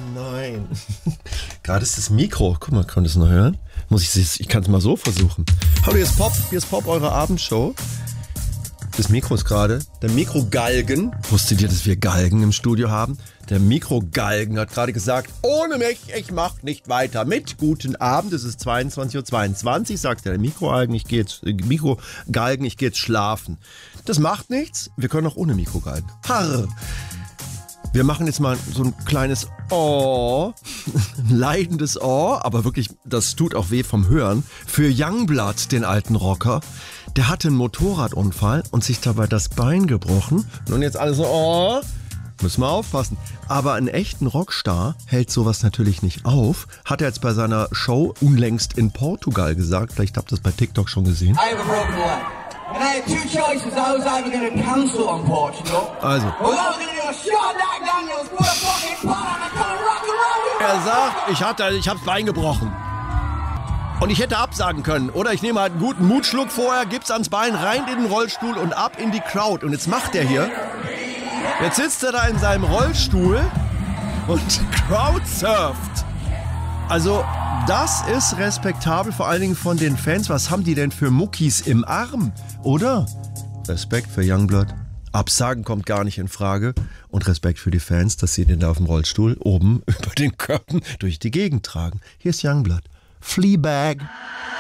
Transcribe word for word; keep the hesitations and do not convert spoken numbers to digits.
Nein. Gerade ist das Mikro. Guck mal, könnt ihr es noch hören? Muss ich es? Ich kann es mal so versuchen. Hallo, hier ist Pop. Hier ist Pop, eure Abendshow. Das Mikro ist gerade. Der Mikrogalgen. Wusstet ihr, dass wir Galgen im Studio haben? Der Mikrogalgen hat gerade gesagt, ohne mich, ich mach nicht weiter mit. Guten Abend, es ist zweiundzwanzig Uhr zweiundzwanzig, sagt der Mikrogalgen, ich gehe jetzt, Mikrogalgen, ich gehe jetzt schlafen. Das macht nichts, wir können auch ohne Mikrogalgen. Harr. Wir machen jetzt mal so ein kleines Oh, ein leidendes Oh, aber wirklich, das tut auch weh vom Hören, für Youngblood, den alten Rocker. Der hatte einen Motorradunfall und sich dabei das Bein gebrochen. Und jetzt alle so, oh, müssen wir aufpassen. Aber einen echten Rockstar hält sowas natürlich nicht auf. Hat er jetzt bei seiner Show unlängst in Portugal gesagt. Vielleicht habt ihr das bei TikTok schon gesehen. I have a broken leg. And I had two choices. I was either going to cancel on Portugal. Also. Or I was going to do a shot Jack Daniels. What a fucking part. I'm going to rock and roll. Er sagt, ich hatte, ich hab's Bein gebrochen. Und ich hätte absagen können. Oder ich nehme halt einen guten Mutschluck vorher, gib's ans Bein, rein in den Rollstuhl und ab in die Crowd. Und jetzt macht er hier. Jetzt sitzt er da in seinem Rollstuhl und Crowd surft. Also, das ist respektabel, vor allen Dingen von den Fans. Was haben die denn für Muckis im Arm, oder? Respekt für Youngblood. Absagen kommt gar nicht in Frage. Und Respekt für die Fans, dass sie den da auf dem Rollstuhl oben über den Köpfen durch die Gegend tragen. Hier ist Youngblood. Fleabag.